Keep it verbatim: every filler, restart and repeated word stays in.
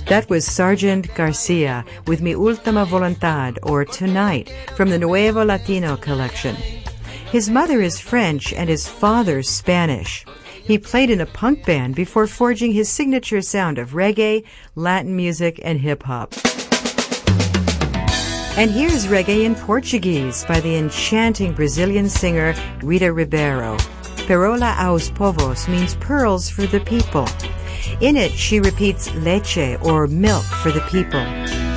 That was Sergeant Garcia with Mi Ultima Voluntad, or Tonight, from the Nuevo Latino collection. His mother is French and his father Spanish. He played in a punk band before forging his signature sound of reggae, Latin music, and hip-hop. And here's reggae in Portuguese by the enchanting Brazilian singer Rita Ribeiro. Perola aos povos means pearls for the people. In it, she repeats leche, or milk, for the people.